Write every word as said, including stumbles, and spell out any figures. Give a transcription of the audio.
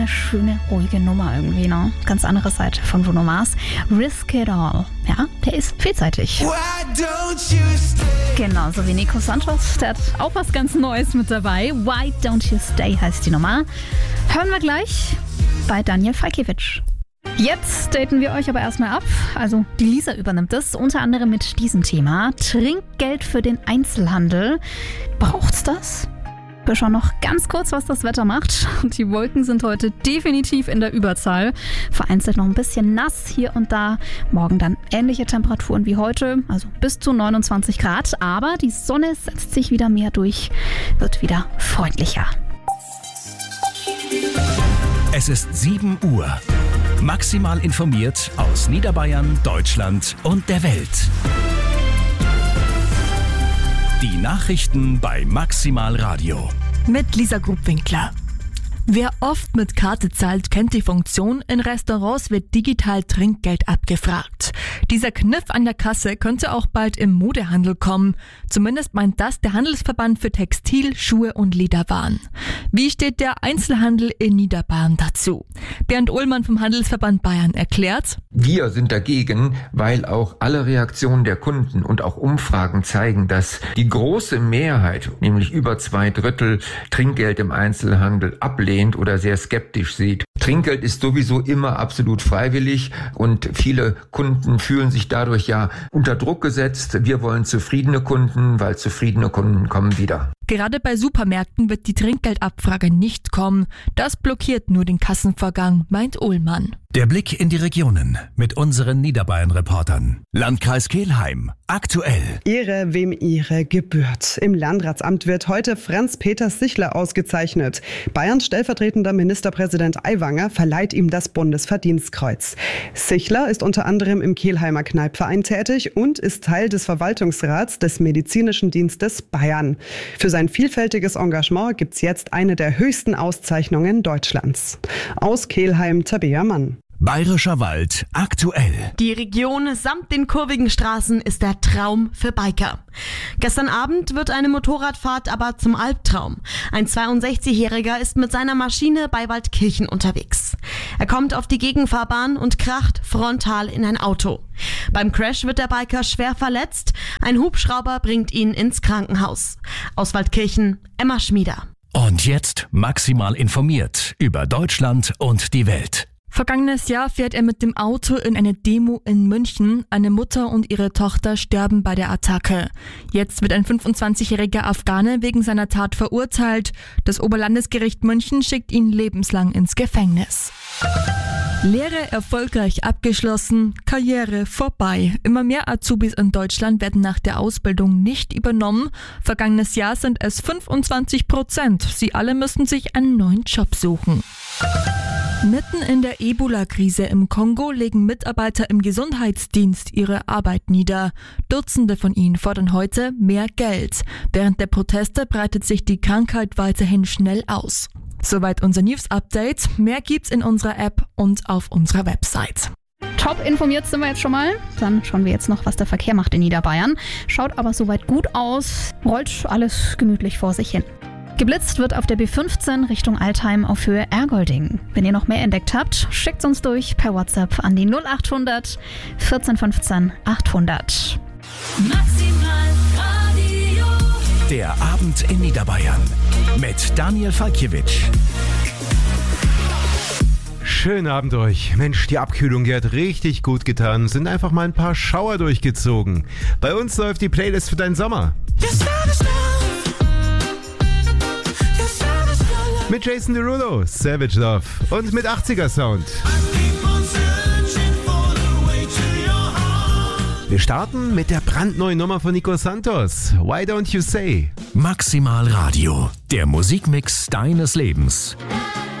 Eine schöne, ruhige Nummer irgendwie, ne? Ganz andere Seite von Bruno Mars. Risk It All. Ja, der ist vielseitig. Genau, so wie Nico Santos. Der hat auch was ganz Neues mit dabei. Why Don't You Stay heißt die Nummer. Hören wir gleich bei Daniel Falkiewicz. Jetzt daten wir euch aber erstmal ab. Also die Lisa übernimmt es, unter anderem mit diesem Thema. Trinkgeld für den Einzelhandel. Braucht's das? Wir schauen noch ganz kurz, was das Wetter macht. Die Wolken sind heute definitiv in der Überzahl. Vereinzelt noch ein bisschen nass hier und da. Morgen dann ähnliche Temperaturen wie heute, also bis zu neunundzwanzig Grad. Aber die Sonne setzt sich wieder mehr durch, wird wieder freundlicher. Es ist sieben Uhr. Maximal informiert aus Niederbayern, Deutschland und der Welt. Die Nachrichten bei Maximal Radio. Mit Lisa Grubwinkler. Wer oft mit Karte zahlt, kennt die Funktion. In Restaurants wird digital Trinkgeld abgefragt. Dieser Kniff an der Kasse könnte auch bald im Modehandel kommen. Zumindest meint das der Handelsverband für Textil, Schuhe und Lederwaren. Wie steht der Einzelhandel in Niederbayern dazu? Bernd Ullmann vom Handelsverband Bayern erklärt: Wir sind dagegen, weil auch alle Reaktionen der Kunden und auch Umfragen zeigen, dass die große Mehrheit, nämlich über zwei Drittel, Trinkgeld im Einzelhandel ablehnt oder sehr skeptisch sieht. Trinkgeld ist sowieso immer absolut freiwillig und viele Kunden fühlen sich dadurch ja unter Druck gesetzt. Wir wollen zufriedene Kunden, weil zufriedene Kunden kommen wieder. Gerade bei Supermärkten wird die Trinkgeldabfrage nicht kommen. Das blockiert nur den Kassenvorgang, meint Ullmann. Der Blick in die Regionen mit unseren Niederbayern-Reportern. Landkreis Kelheim. Aktuell. Ehre, wem Ehre gebührt. Im Landratsamt wird heute Franz-Peter Sichler ausgezeichnet. Bayerns stellvertretender Ministerpräsident Aiwanger verleiht ihm das Bundesverdienstkreuz. Sichler ist unter anderem im Kelheimer Kneippverein tätig und ist Teil des Verwaltungsrats des Medizinischen Dienstes Bayern. Für sein vielfältiges Engagement gibt es jetzt eine der höchsten Auszeichnungen Deutschlands. Aus Kelheim, Tabea Mann. Bayerischer Wald aktuell. Die Region samt den kurvigen Straßen ist der Traum für Biker. Gestern Abend wird eine Motorradfahrt aber zum Albtraum. Ein zweiundsechzigjähriger ist mit seiner Maschine bei Waldkirchen unterwegs. Er kommt auf die Gegenfahrbahn und kracht frontal in ein Auto. Beim Crash wird der Biker schwer verletzt. Ein Hubschrauber bringt ihn ins Krankenhaus. Aus Waldkirchen, Emma Schmieder. Und jetzt maximal informiert über Deutschland und die Welt. Vergangenes Jahr fährt er mit dem Auto in eine Demo in München. Eine Mutter und ihre Tochter sterben bei der Attacke. Jetzt wird ein fünfundzwanzigjähriger Afghane wegen seiner Tat verurteilt. Das Oberlandesgericht München schickt ihn lebenslang ins Gefängnis. Lehre erfolgreich abgeschlossen, Karriere vorbei. Immer mehr Azubis in Deutschland werden nach der Ausbildung nicht übernommen. Vergangenes Jahr sind es fünfundzwanzig Prozent. Sie alle müssen sich einen neuen Job suchen. Mitten in der Ebola-Krise im Kongo legen Mitarbeiter im Gesundheitsdienst ihre Arbeit nieder. Dutzende von ihnen fordern heute mehr Geld. Während der Proteste breitet sich die Krankheit weiterhin schnell aus. Soweit unser News-Update. Mehr gibt's in unserer App und auf unserer Website. Top informiert sind wir jetzt schon mal. Dann schauen wir jetzt noch, was der Verkehr macht in Niederbayern. Schaut aber soweit gut aus. Rollt alles gemütlich vor sich hin. Geblitzt wird auf der B fünfzehn Richtung Altheim auf Höhe Ergolding. Wenn ihr noch mehr entdeckt habt, schickt uns durch per WhatsApp an die null achthundert vierzehn fünfzehn achthundert. Maximal Radio. Der Abend in Niederbayern mit Daniel Falkiewicz. Schönen Abend euch. Mensch, die Abkühlung, die hat richtig gut getan. Sind einfach mal ein paar Schauer durchgezogen. Bei uns läuft die Playlist für deinen Sommer. Mit Jason Derulo, Savage Love und mit achtziger Sound. Wir starten mit der brandneuen Nummer von Nico Santos, Why Don't You Say? Maximal Radio, der Musikmix deines Lebens.